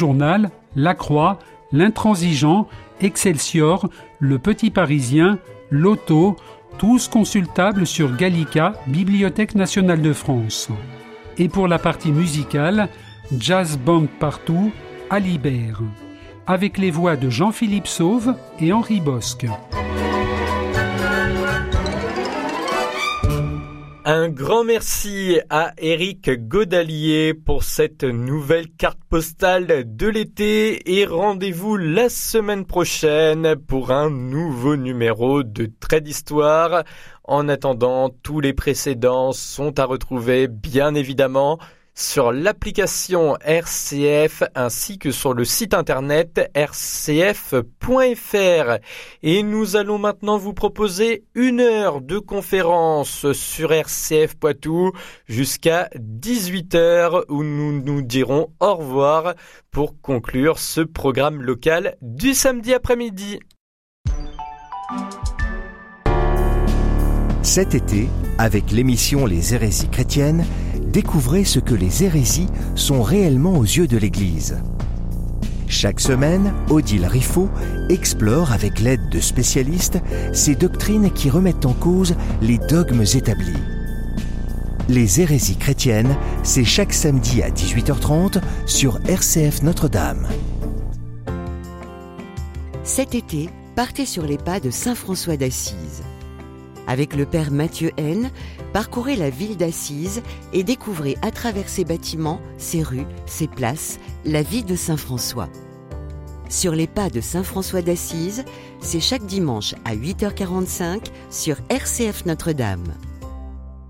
Journal, La Croix, L'Intransigeant, Excelsior, Le Petit Parisien, L'Auto, tous consultables sur Gallica, Bibliothèque nationale de France. Et pour la partie musicale, Jazz Band Partout, Alibert, avec les voix de Jean-Philippe Sauve et Henri Bosque. Un grand merci à Éric Godalier pour cette nouvelle carte postale de l'été et rendez-vous la semaine prochaine pour un nouveau numéro de Traits d'Histoire. En attendant, tous les précédents sont à retrouver bien évidemment sur l'application RCF ainsi que sur le site internet rcf.fr. Et nous allons maintenant vous proposer 1 heure de conférence sur RCF Poitou jusqu'à 18h où nous nous dirons au revoir pour conclure ce programme local du samedi après-midi. Cet été, avec l'émission Les hérésies chrétiennes, découvrez ce que les hérésies sont réellement aux yeux de l'Église. Chaque semaine, Odile Riffaut explore avec l'aide de spécialistes ces doctrines qui remettent en cause les dogmes établis. Les hérésies chrétiennes, c'est chaque samedi à 18h30 sur RCF Notre-Dame. Cet été, partez sur les pas de Saint François d'Assise. Avec le père Mathieu N, parcourez la ville d'Assise et découvrez à travers ses bâtiments, ses rues, ses places, la vie de Saint François. Sur les pas de Saint François d'Assise, c'est chaque dimanche à 8h45 sur RCF Notre-Dame.